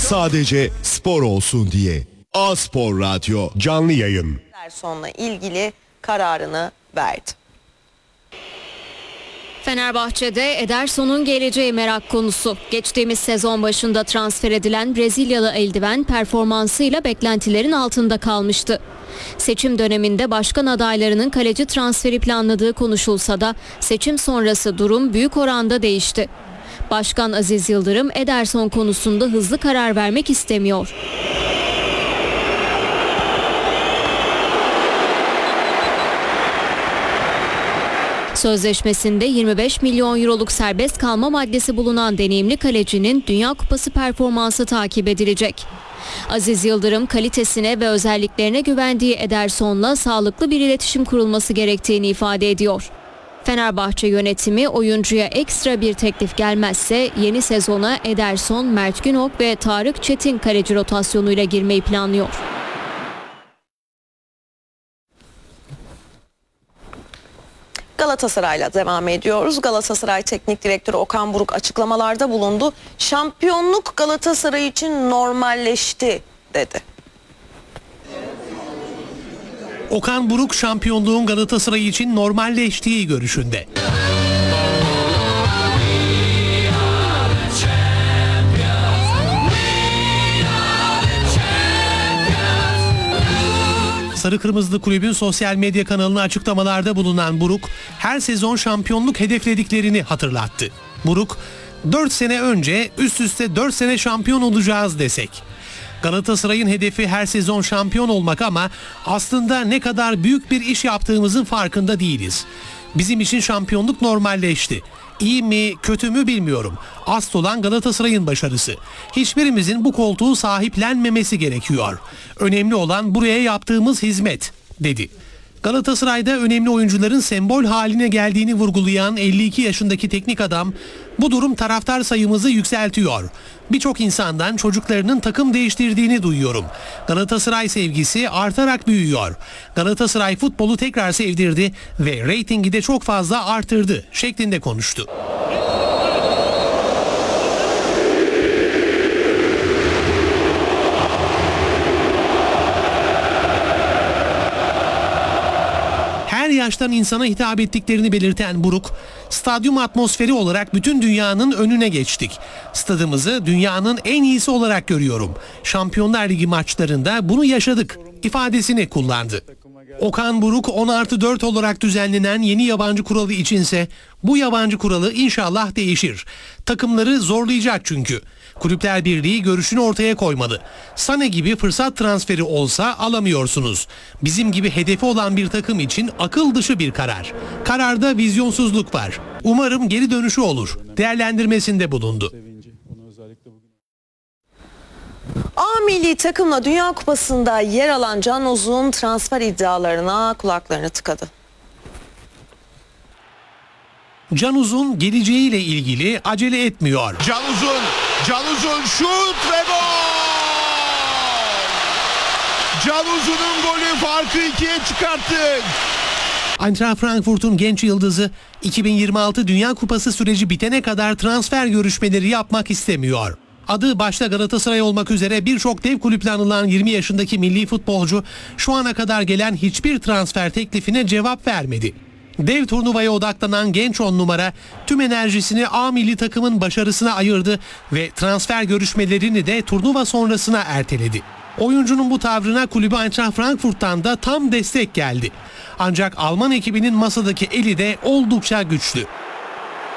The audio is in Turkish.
Sadece spor olsun diye. A-Spor Radyo canlı yayın. Ederson'la ilgili kararını verdi. Fenerbahçe'de Ederson'un geleceği merak konusu. Geçtiğimiz sezon başında transfer edilen Brezilyalı eldiven performansıyla beklentilerin altında kalmıştı. Seçim döneminde başkan adaylarının kaleci transferi planladığı konuşulsa da seçim sonrası durum büyük oranda değişti. Başkan Aziz Yıldırım Ederson konusunda hızlı karar vermek istemiyor. Sözleşmesinde 25 milyon euroluk serbest kalma maddesi bulunan deneyimli kalecinin Dünya Kupası performansı takip edilecek. Aziz Yıldırım kalitesine ve özelliklerine güvendiği Ederson'la sağlıklı bir iletişim kurulması gerektiğini ifade ediyor. Fenerbahçe yönetimi oyuncuya ekstra bir teklif gelmezse yeni sezona Ederson, Mert Günok ve Tarık Çetin kaleci rotasyonuyla girmeyi planlıyor. Galatasaray'la devam ediyoruz. Galatasaray Teknik Direktörü Okan Buruk açıklamalarda bulundu. Şampiyonluk Galatasaray için normalleşti dedi. Okan Buruk şampiyonluğun Galatasaray için normalleştiği görüşünde. Sarı Kırmızılı Kulübün sosyal medya kanalına açıklamalarda bulunan Buruk, her sezon şampiyonluk hedeflediklerini hatırlattı. Buruk, 4 sene önce üst üste 4 sene şampiyon olacağız desek. Galatasaray'ın hedefi her sezon şampiyon olmak ama aslında ne kadar büyük bir iş yaptığımızın farkında değiliz. Bizim için şampiyonluk normalleşti. İyi mi, kötü mü bilmiyorum. Asıl olan Galatasaray'ın başarısı. Hiçbirimizin bu koltuğu sahiplenmemesi gerekiyor. Önemli olan buraya yaptığımız hizmet, dedi. Galatasaray'da önemli oyuncuların sembol haline geldiğini vurgulayan 52 yaşındaki teknik adam, bu durum taraftar sayımızı yükseltiyor. Birçok insandan çocuklarının takım değiştirdiğini duyuyorum. Galatasaray sevgisi artarak büyüyor. Galatasaray futbolu tekrar sevdirdi ve reytingi de çok fazla artırdı şeklinde konuştu. Her yaştan insana hitap ettiklerini belirten Buruk, stadyum atmosferi olarak bütün dünyanın önüne geçtik. Stadımızı dünyanın en iyisi olarak görüyorum. Şampiyonlar Ligi maçlarında bunu yaşadık ifadesini kullandı. Okan Buruk 10+4 olarak düzenlenen yeni yabancı kuralı içinse bu yabancı kuralı inşallah değişir. Takımları zorlayacak çünkü. Kulüpler Birliği görüşünü ortaya koymalı. Sané gibi fırsat transferi olsa alamıyorsunuz. Bizim gibi hedefi olan bir takım için akıl dışı bir karar. Kararda vizyonsuzluk var. Umarım geri dönüşü olur. Değerlendirmesinde bulundu. A milli takımla Dünya Kupası'nda yer alan Can Uzun transfer iddialarına kulaklarını tıkadı. Can Uzun geleceğiyle ilgili acele etmiyor. Can Uzun şut ve gol! Can Uzun'un golü farkı 2'ye çıkarttı. Eintracht Frankfurt'un genç yıldızı 2026 Dünya Kupası süreci bitene kadar transfer görüşmeleri yapmak istemiyor. Adı başta Galatasaray olmak üzere birçok dev kulüple anılan 20 yaşındaki milli futbolcu şu ana kadar gelen hiçbir transfer teklifine cevap vermedi. Dev turnuvaya odaklanan genç 10 numara tüm enerjisini A milli takımın başarısına ayırdı ve transfer görüşmelerini de turnuva sonrasına erteledi. Oyuncunun bu tavrına kulübü Eintracht Frankfurt'tan da tam destek geldi. Ancak Alman ekibinin masadaki eli de oldukça güçlü.